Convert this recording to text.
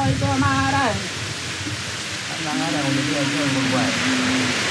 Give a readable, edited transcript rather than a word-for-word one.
ơi cho ma đây. Anh đang ở đây một người quay.